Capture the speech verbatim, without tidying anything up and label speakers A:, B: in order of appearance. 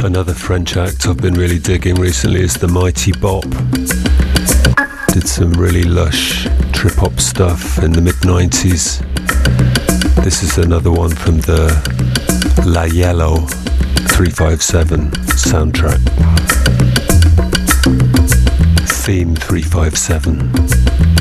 A: Another French act I've been really digging recently is the Mighty Bop. Did some really lush trip-hop stuff in the mid nineties. This is another one from the La Yellow three five seven soundtrack. Theme three five seven.